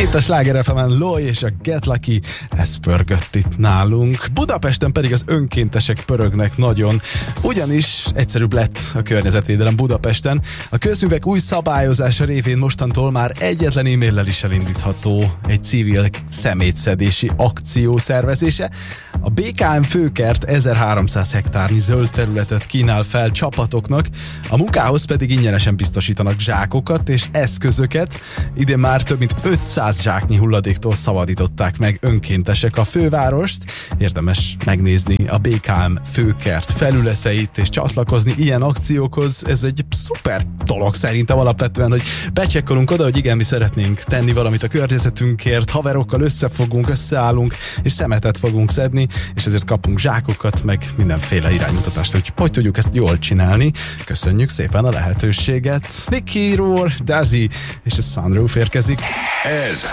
Itt a Sláger FM-en Loy és a Get Lucky, ez pörgött itt nálunk. Budapesten pedig az önkéntesek pörögnek nagyon, ugyanis egyszerűbb lett a környezetvédelem Budapesten. A közművek új szabályozása révén mostantól már egyetlen e-maillel is elindítható egy civil szemétszedési akció szervezése. A BKM Főkert 1300 hektárnyi zöld területet kínál fel csapatoknak, a munkához pedig ingyenesen biztosítanak zsákokat és eszközöket. Idén már több mint 500 zsáknyi hulladéktól szabadították meg önkéntesek a fővárost. Érdemes megnézni a BKM Főkert felületeit és csatlakozni ilyen akciókhoz. Ez egy szuper dolog szerintem alapvetően, hogy becsekkolunk oda, hogy igen, mi szeretnénk tenni valamit a környezetünkért, haverokkal összefogunk, összeállunk, és szemetet fogunk szedni, és ezért kapunk zsákokat, meg mindenféle iránymutatást, hogy tudjuk ezt jól csinálni. Köszönjük szépen a lehetőséget. Nicky Roar, Dazzy és a Sunroof érkezik. Ez